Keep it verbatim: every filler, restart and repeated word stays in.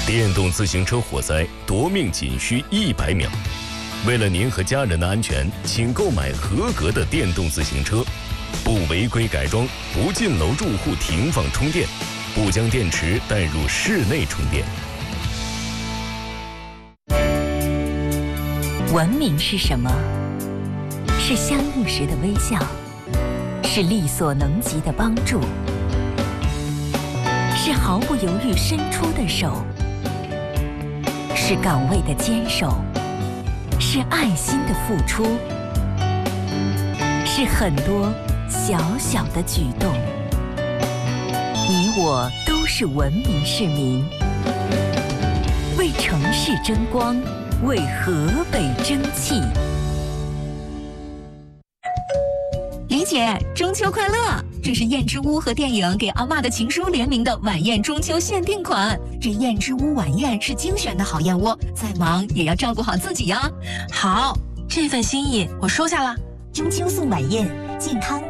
电动自行车火灾夺命仅需一百秒。为了您和家人的安全，请购买合格的电动自行车，不违规改装，不进楼住户停放充电，不将电池带入室内充电。 文明是什么？是相遇时的微笑，是力所能及的帮助，是毫不犹豫伸出的手，是岗位的坚守，是爱心的付出，是很多小小的举动。你我都是文明市民，为城市争光，为河北争气。 李姐，中秋快乐！这是燕之屋和电影《给阿嬷的情书》联名的晚宴中秋限定款。这燕之屋晚宴是精选的好燕窝，再忙也要照顾好自己呀。 好，这份心意我收下了。 中秋送晚宴，健康